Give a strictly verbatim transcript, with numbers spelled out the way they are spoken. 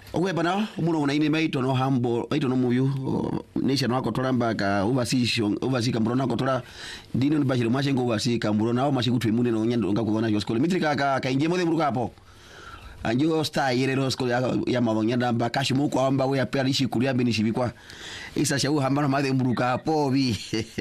Owe bana umuno una ine maito no hambo maito no muyu nation wako tolamba ka overseas overseas kambrona ko tola dino bashiro mashengo overseas kambrona au mashikutu imune no nyando ngakubona yo skole mitrika ka ka inje mode muruka hapo anjo sta yere ro skole ya mabonyanda mba kashimu kwa amba we apia lishi kulia binishibikwa isa shau hambana made muruka hapo bi